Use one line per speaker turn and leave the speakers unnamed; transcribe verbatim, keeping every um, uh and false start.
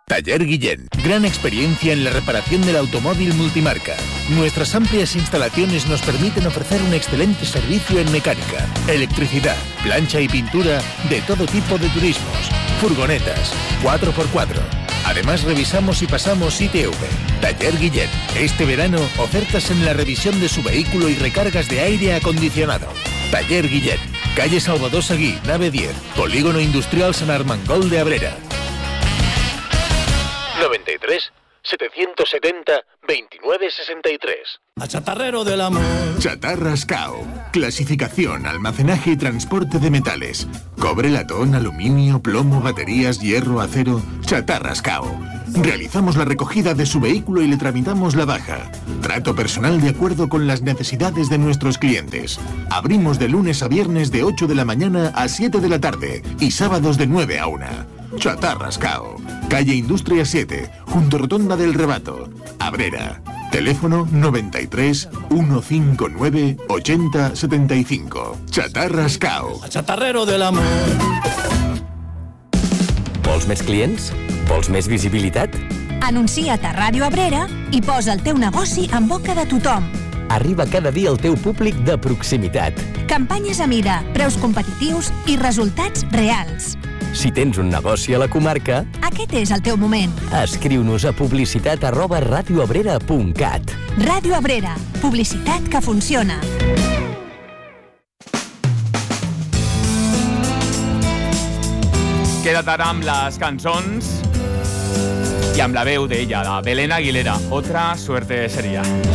Taller Guillén, gran experiencia en la reparación del automóvil multimarca. Nuestras amplias instalaciones nos permiten ofrecer un excelente servicio en mecánica, electricidad, plancha y pintura de todo tipo de turismos, furgonetas, cuatro por cuatro. Además revisamos y pasamos I T V. Taller Guillén, este verano ofertas en la revisión de su vehículo y recargas de aire acondicionado. Taller Guillén, calle Salvador Seguí, nave diez, Polígono Industrial San Armengol de Abrera. noventa y tres, setecientos setenta, veintinueve sesenta y tres.
A Chatarrero del Amor.
Chatarras Cao. Clasificación, almacenaje y transporte de metales. Cobre, latón, aluminio, plomo, baterías, hierro, acero. Chatarras Cao. Realizamos la recogida de su vehículo y le tramitamos la baja. Trato personal de acuerdo con las necesidades de nuestros clientes. Abrimos de lunes a viernes de ocho de la mañana a siete de la tarde y sábados de nueve a una. Chatarras Cao. Calle Industria siete, junto Rotonda del Rebato, Abrera. Teléfono noventa y tres, ciento cincuenta y nueve, ochenta setenta y cinco. Chatarras Cao.
A Chatarrero del Amor.
Vols més clients? Vols més visibilitat?
Anuncia't a Ràdio Abrera i posa el teu negoci en boca de tothom.
Arriba cada dia al teu públic de proximitat.
Campanyes a mida, preus competitius i resultats reals.
Si tens un negoci a la comarca,
aquest és el teu moment.
Escriu-nos a publicitat arroba radioabrera punt cat.
Ràdio Abrera, publicitat que funciona.
Queda't ara amb les cançons i amb la veu d'ella, de Belén Aguilera. Otra suerte sería.